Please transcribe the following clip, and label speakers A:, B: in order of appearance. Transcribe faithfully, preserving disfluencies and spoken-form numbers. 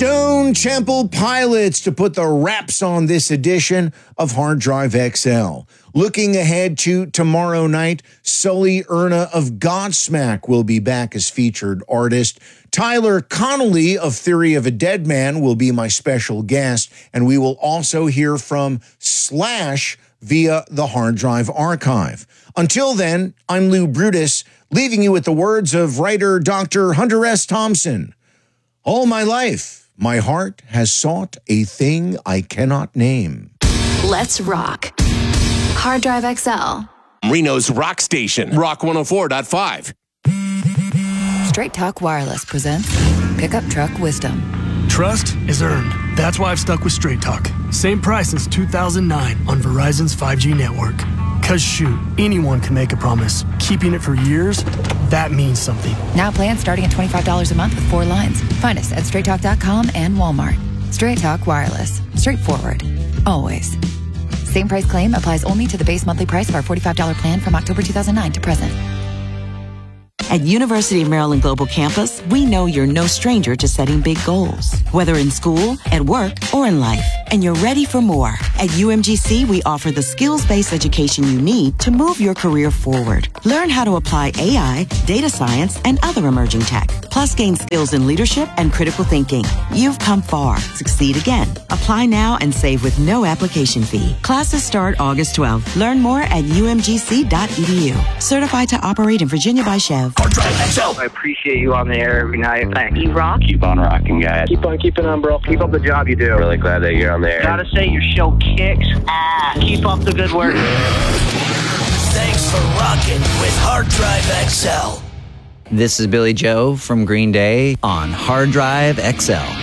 A: Stone Temple Pilots to put the wraps on this edition of Hard Drive X L. Looking ahead to tomorrow night, Sully Erna of Godsmack will be back as featured artist. Tyler Connolly of Theory of a Dead Man will be my special guest, and we will also hear from Slash via the Hard Drive Archive. Until then, I'm Lou Brutus, leaving you with the words of writer Doctor Hunter S. Thompson. All my life, my heart has sought a thing I cannot name.
B: Let's rock. Hard Drive X L.
C: Reno's rock station, Rock one oh four point five.
D: Straight Talk Wireless presents Pickup Truck Wisdom.
E: Trust is earned. That's why I've stuck with Straight Talk. Same price since two thousand nine on Verizon's five G network. Cause shoot, anyone can make a promise. Keeping it for years, that means something.
D: Now plans starting at twenty-five dollars a month with four lines. Find us at straight talk dot com and Walmart. Straight Talk Wireless. Straightforward. Always. Same price claim applies only to the base monthly price of our forty-five dollars plan from October two thousand nine to present.
F: At University of Maryland Global Campus, we know you're no stranger to setting big goals, whether in school, at work, or in life. And you're ready for more. At U M G C, we offer the skills-based education you need to move your career forward. Learn how to apply A I, data science, and other emerging tech. Plus, gain skills in leadership and critical thinking. You've come far. Succeed again. Apply now and save with no application fee. Classes start August twelfth. Learn more at u m g c dot e d u. Certified to operate in Virginia by Chev.
G: I appreciate you on the air every night. Thanks.
H: You rock.
G: Keep on rocking, guys.
H: Keep on keeping on, bro.
G: Keep up the job you do.
H: Really glad that you're on the air.
G: Gotta say, your show kicks ass. Keep up the good work.
I: Thanks for rocking with Hard Drive X L.
J: This is Billy Joe from Green Day on Hard Drive X L.